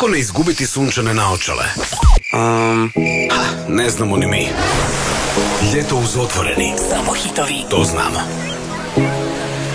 Kako ne izgubiti sunčane naočale? Ne znamo ni mi. Ljeto uz otvoreni. Samo hitovi. To znamo.